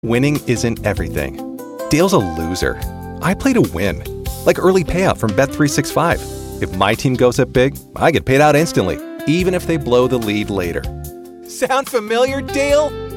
Winning isn't everything. Dale's a loser. I play to win. Like early payout from Bet365. If my team goes up big, I get paid out instantly, even if they blow the lead later. Sound familiar, Dale?